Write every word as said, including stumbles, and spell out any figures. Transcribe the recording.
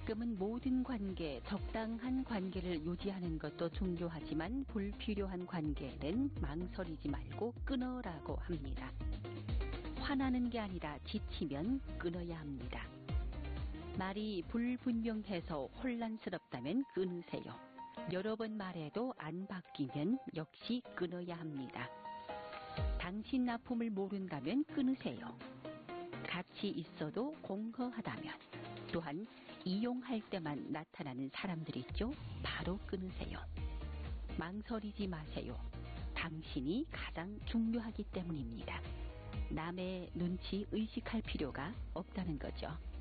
가끔은 모든 관계, 적당한 관계를 유지하는 것도 중요하지만 불필요한 관계는 망설이지 말고 끊어라고 합니다. 화나는 게 아니라 지치면 끊어야 합니다. 말이 불분명해서 혼란스럽다면 끊으세요. 여러 번 말해도 안 바뀌면 역시 끊어야 합니다. 당신 아픔을 모른다면 끊으세요. 같이 있어도 공허하다면, 또한 이용할 때만 나타나는 사람들 있죠? 바로 끊으세요. 망설이지 마세요. 당신이 가장 중요하기 때문입니다. 남의 눈치 의식할 필요가 없다는 거죠.